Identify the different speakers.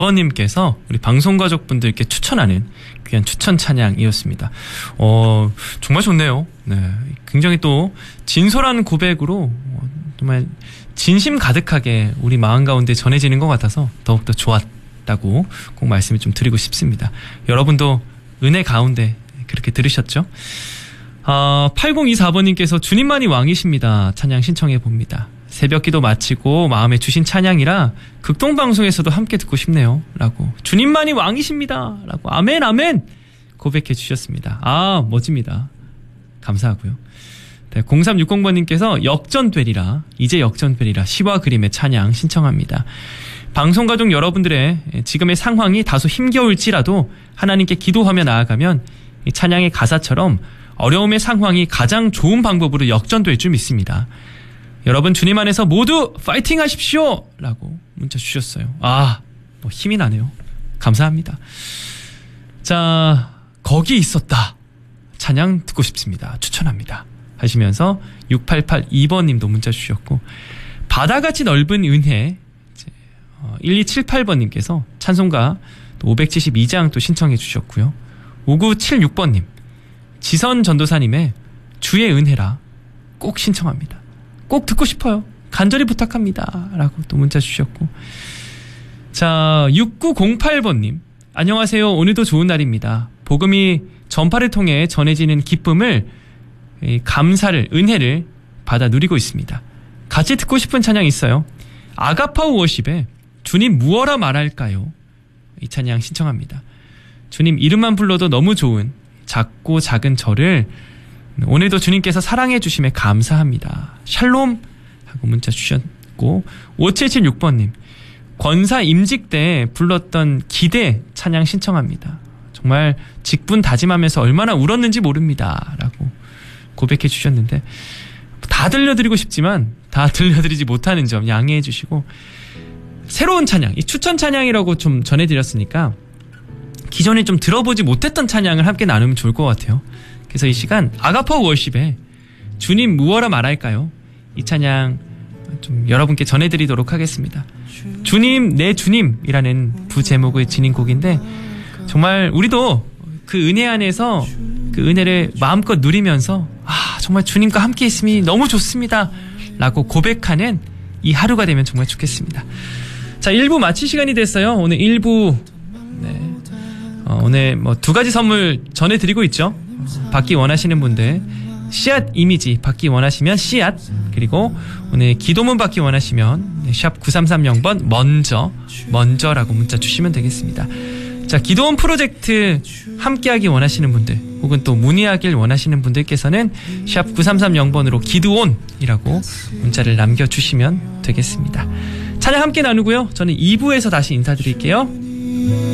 Speaker 1: 님께서 우리 방송가족분들께 추천하는 귀한 추천 찬양이었습니다. 정말 좋네요. 네, 굉장히 또 진솔한 고백으로 정말 진심 가득하게 우리 마음 가운데 전해지는 것 같아서 더욱더 좋았다고 꼭 말씀을 좀 드리고 싶습니다. 여러분도 은혜 가운데 그렇게 들으셨죠? 8024번님께서 주님만이 왕이십니다. 찬양 신청해 봅니다. 새벽기도 마치고 마음에 주신 찬양이라 극동방송에서도 함께 듣고 싶네요. 라고 주님만이 왕이십니다. 라고 아멘 아멘 고백해 주셨습니다. 멋집니다. 감사하고요. 네, 0360번님께서 역전되리라 이제 역전되리라 시와 그림의 찬양 신청합니다. 방송가족 여러분들의 지금의 상황이 다소 힘겨울지라도 하나님께 기도하며 나아가면 이 찬양의 가사처럼 어려움의 상황이 가장 좋은 방법으로 역전될 줄 믿습니다. 여러분 주님 안에서 모두 파이팅 하십시오! 라고 문자 주셨어요. 힘이 나네요. 감사합니다. 자, 거기 있었다. 찬양 듣고 싶습니다. 추천합니다. 하시면서 6882번님도 문자 주셨고 바다같이 넓은 은혜 1278번님께서 찬송가 572장 또 신청해 주셨고요. 5976번님 지선 전도사님의 주의 은혜라 꼭 신청합니다. 꼭 듣고 싶어요. 간절히 부탁합니다. 라고 또 문자 주셨고 자 6908번님 안녕하세요. 오늘도 좋은 날입니다. 복음이 전파를 통해 전해지는 기쁨을 감사를 은혜를 받아 누리고 있습니다. 같이 듣고 싶은 찬양 있어요. 아가파우 워십에 주님 무엇라 말할까요? 이 찬양 신청합니다. 주님 이름만 불러도 너무 좋은 작고 작은 저를 오늘도 주님께서 사랑해 주심에 감사합니다. 샬롬 하고 문자 주셨고 5776번님 권사 임직 때 불렀던 기대 찬양 신청합니다. 정말 직분 다짐하면서 얼마나 울었는지 모릅니다. 라고 고백해 주셨는데 다 들려드리고 싶지만 다 들려드리지 못하는 점 양해해 주시고 새로운 찬양, 이 추천 찬양이라고 좀 전해드렸으니까 기존에 좀 들어보지 못했던 찬양을 함께 나누면 좋을 것 같아요. 그래서 이 시간 아가파우 월십에 주님 무엇라 말할까요? 이 찬양 좀 여러분께 전해드리도록 하겠습니다. 주님 내 주님이라는 부제목을 지닌 곡인데 정말 우리도 그 은혜 안에서 그 은혜를 마음껏 누리면서 정말 주님과 함께 있음이 너무 좋습니다 라고 고백하는 이 하루가 되면 정말 좋겠습니다. 자 1부 마칠 시간이 됐어요. 오늘 1부 오늘 뭐 2가지 선물 전해드리고 있죠. 받기 원하시는 분들 씨앗 이미지 받기 원하시면 씨앗 그리고 오늘 기도문 받기 원하시면 샵 9330번 먼저라고 문자 주시면 되겠습니다. 자 기도문 프로젝트 함께하기 원하시는 분들 혹은 또 문의하길 원하시는 분들께서는 샵 9330번으로 기도온이라고 문자를 남겨주시면 되겠습니다. 찬양 함께 나누고요. 저는 2부에서 다시 인사드릴게요.